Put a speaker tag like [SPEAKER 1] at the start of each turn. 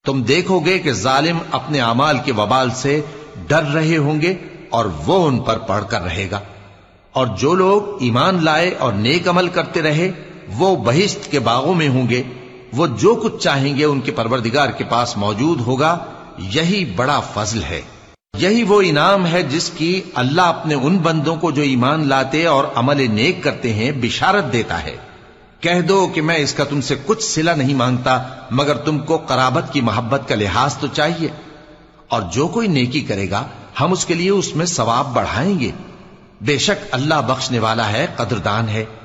[SPEAKER 1] तुम देखोगे कि जालिम अपने अमाल के वबाल से डर रहे होंगे और वो उन पर पड़कर रहेगा। और जो लोग ईमान लाए और नेक अमल करते रहे वो बहिश्त के बागों में होंगे। वो जो कुछ चाहेंगे उनके परवरदिगार के पास मौजूद होगा। यही बड़ा फजल है। यही वो इनाम है जिसकी अल्लाह अपने उन बंदों को जो ईमान लाते और अमल नेक करते हैं बिशारत देता है। कह दो कि मैं इसका तुमसे कुछ सिला नहीं मांगता मगर तुमको कराबत की मोहब्बत का लिहाज तो चाहिए। और जो कोई नेकी करेगा हम उसके लिए उसमें सवाब बढ़ाएंगे। बेशक अल्लाह बख्शने वाला है, कदरदान है।